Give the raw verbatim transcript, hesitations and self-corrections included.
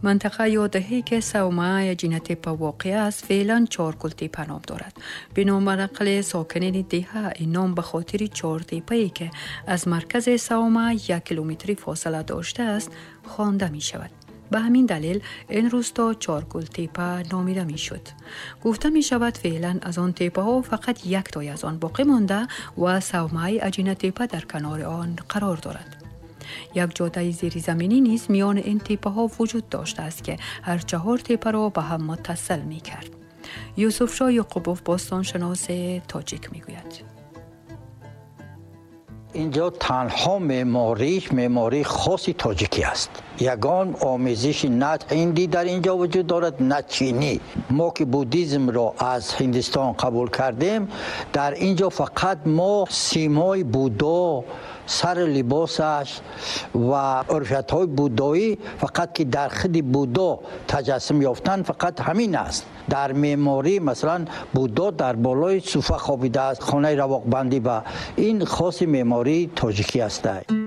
منطقه یا دهه‌ای که صومعه جینتیپا واقع است فعلا چهار گل تیپه نام دارد. بنابراین ساکنین دهه این نام به خاطر چهار تیپه‌ای که از مرکز صومعه یک کیلومتری فاصله داشته است خوانده می شود. به همین دلیل این روستا چهار گل تیپه نامیده می شد. گفته می شود فعلا از آن تیپه ها فقط یک تای از آن باقی مانده و صومعه عجینه تیپه در کنار آن قرار دارد. یک جاده زیر زمینی نیز میان این تیپه ها وجود داشته است که هر چهار تیپه را به هم متصل می کرد. یوسف شاه یعقوبوف باستانشناس تاجیک می گوید. اینجا تنها معماریش معماری خاصی تاجیکی است. یگان آمیزش نه هندی در اینجا وجود دارد نه چینی. ما که بودیزم را از هندستان قبول کردیم، در اینجا فقط ما سیمای بودا، سر لباسش و عرفت‌های بودایی فقط که در خود بودا تجسم یافتن فقط همین است. در معماری مثلا بودا در بالای صوفه خوابیده است، خانه رواق بندی و این خاص معماری تاجیکی است.